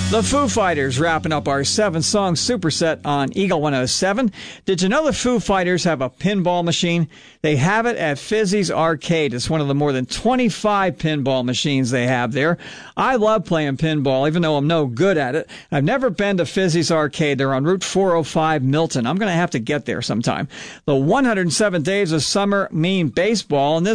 The Foo Fighters wrapping up our 7-song superset on Eagle 107. Did you know the Foo Fighters have a pinball machine? They have it at Fizzy's Arcade. It's one of the more than 25 pinball machines they have there. I love playing pinball, even though I'm no good at it. I've never been to Fizzy's Arcade. They're on Route 405 Milton. I'm going to have to get there sometime. The 107 Days of Summer mean baseball, and this